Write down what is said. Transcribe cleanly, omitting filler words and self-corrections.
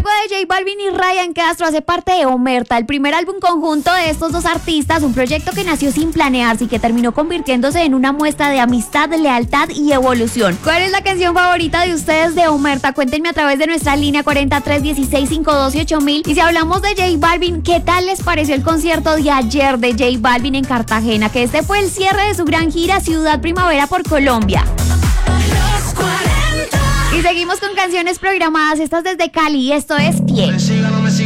Luego de J Balvin y Ryan Castro hace parte de Omerta, el primer álbum conjunto de estos dos artistas, un proyecto que nació sin planearse y que terminó convirtiéndose en una muestra de amistad, lealtad y evolución. ¿Cuál es la canción favorita de ustedes de Omerta? Cuéntenme a través de nuestra línea 4316528000. Y si hablamos de J Balvin, ¿qué tal les pareció el concierto de ayer de J Balvin en Cartagena? Que este fue el cierre de su gran gira Ciudad Primavera por Colombia. Los 40. Y seguimos con canciones programadas, estas desde Cali, esto es Pie. Me siga, no me siga.